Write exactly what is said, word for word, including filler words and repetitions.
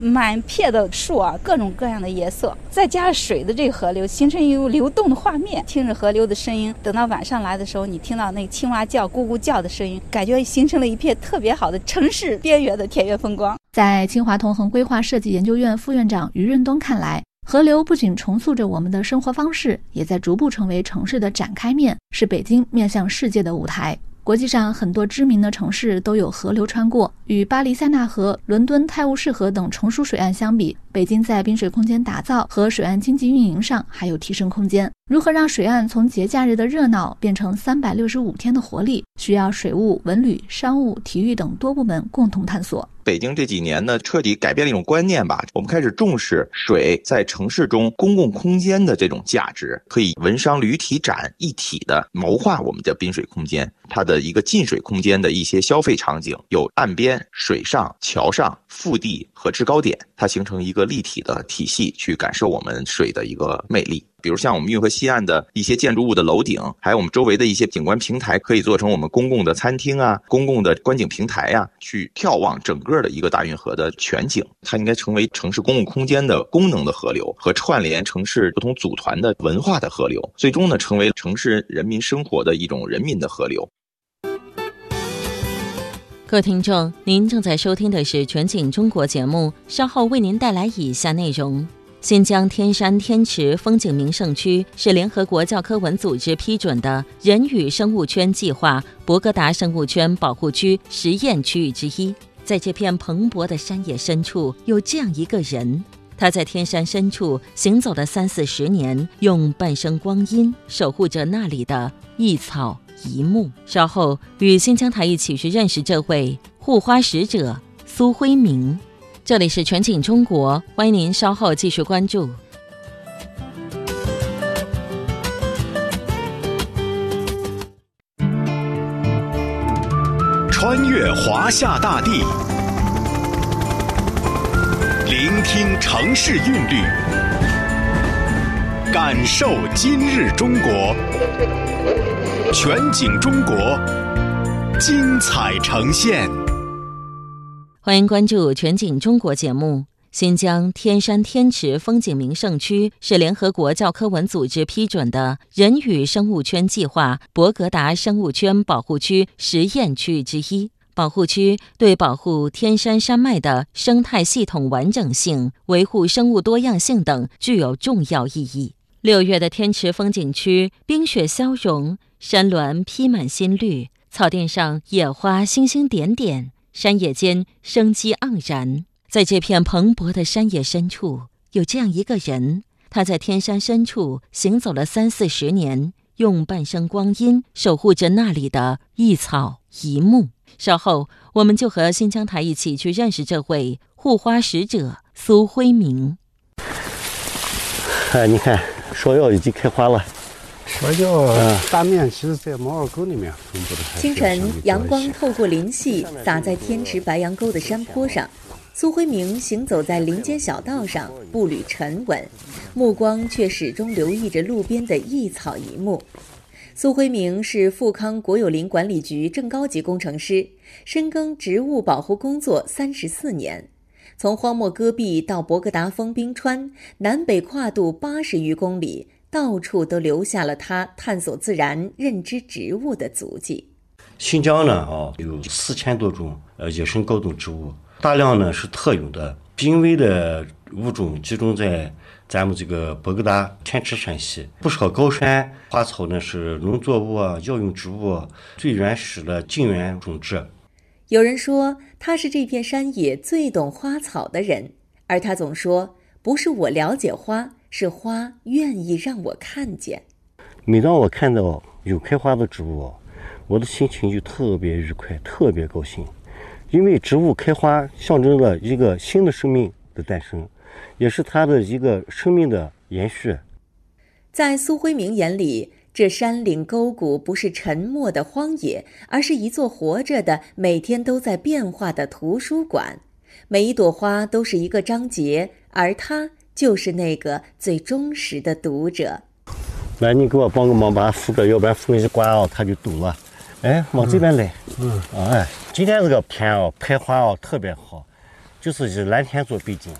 满片的树啊，各种各样的颜色，再加上水的这个河流，形成一个流动的画面。听着河流的声音，等到晚上来的时候，你听到那个青蛙叫、咕咕叫的声音，感觉形成了一片特别好的城市边缘的田园风光。 在清华同恒规划设计研究院副院长于润东看来，河流不仅重塑着我们的生活方式，也在逐步成为城市的展开面，是北京面向世界的舞台。国际上很多知名的城市都有河流穿过，与巴黎塞纳河、伦敦泰晤士河等成熟水岸相比，北京在滨水空间打造和水岸经济运营上还有提升空间。如何让水岸从节假日的热闹变成三百六十五天的活力，需要水务、文旅、商务、体育等多部门共同探索。 北京这几年呢，彻底改变了一种观念吧。我们开始重视水在城市中公共空间的这种价值，可以文商旅体展一体的谋划我们的滨水空间。它的一个近水空间的一些消费场景，有岸边、水上、桥上、腹地和制高点，它形成一个立体的体系，去感受我们水的一个魅力。比如像我们运河西岸的一些建筑物的楼顶，还有我们周围的一些景观平台，可以做成我们公共的餐厅啊、公共的观景平台啊，去眺望整个的一个大运河的全景。它应该成为城市公共空间的功能的河流，和串联城市不同组团的文化的河流，最终呢，成为城市人民生活的一种人民的河流。 各位听众，您正在收听的是全景中国节目，稍后为您带来以下内容。新疆天山天池风景名胜区是联合国教科文组织批准的人与生物圈计划博格达生物圈保护区实验区域之一。在这片蓬勃的山野深处，有这样一个人，他在天山深处行走了三四十年，用半生光阴守护着那里的一草一木。稍后与新疆台一起去认识这位护花使者苏辉明。这里是全景中国，欢迎您稍后继续关注。 穿越华夏大地，聆听城市韵律，感受今日中国。全景中国，精彩呈现。 欢迎关注全景中国节目。新疆天山天池风景名胜区是联合国教科文组织批准的人与生物圈计划博格达生物圈保护区实验区域之一。保护区对保护天山山脉的生态系统完整性、维护生物多样性等具有重要意义。六月的天池风景区，冰雪消融，山峦披满新绿，草甸上野花星星点点，山野间生机盎然。在这片蓬勃的山野深处，有这样一个人，他在天山深处行走了三四十年，用半生光阴守护着那里的一草一木。稍后我们就和新疆台一起去认识这位护花使者苏辉明。 哎，你看芍药已经开花了。 芍药大面其实在毛耳沟里面分布的。 清晨，阳光透过林隙洒在天池白杨沟的山坡上。苏辉明行走在林间小道上，步履沉稳，目光却始终留意着路边的一草一木。苏辉明是富康国有林管理局正高级工程师，深耕植物保护工作三十四年。从荒漠戈壁到博格达峰冰川，南北跨度八十余公里，到处都留下了他探索自然、认知植物的足迹。 新疆呢啊有四千多种呃野生高等植物，大量呢是特有的濒危的物种集中在咱们这个博格达天池山系。不少高山花草呢是农作物啊、药用植物啊最原始的近缘种质。 有人说他是这片山野最懂花草的人，而他总说不是我了解花，是花愿意让我看见。 每当我看到有开花的植物，我的心情就特别愉快，特别高兴。因为植物开花象征了一个新的生命的诞生，也是它的一个生命的延续。 在苏辉明眼里，这山岭沟谷不是沉默的荒野，而是一座活着的、每天都在变化的图书馆。每一朵花都是一个章节，而他就是那个最忠实的读者。 来，你给我帮个忙，把它扶着，要不然风一刮啊，它就抖了。哎，往这边来。嗯，嗯哎，今天这个天哦，开花哦特别好， 就是以蓝天做背景，